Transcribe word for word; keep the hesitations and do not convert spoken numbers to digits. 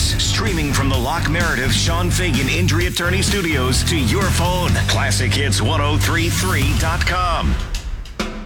hits, streaming from the Locke Meredith Sean Fagan Injury Attorney Studios to your phone. classic hits ten thirty-three dot com.